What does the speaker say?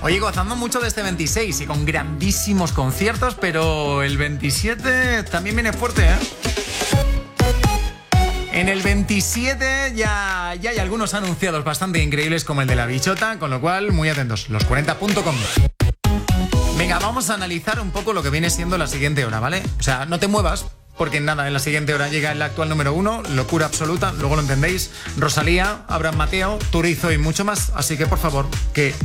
Oye, gozando mucho de este 26 y con grandísimos conciertos, pero el 27 también viene fuerte, ¿eh? En el 27 ya hay algunos anunciados bastante increíbles como el de La Bichota, con lo cual muy atentos, los40.com. Venga, vamos a analizar un poco lo que viene siendo la siguiente hora, ¿vale? O sea, no te muevas, porque nada, en la siguiente hora llega el actual número 1, locura absoluta, luego lo entendéis, Rosalía, Abraham Mateo, Turizo y mucho más, así que por favor, que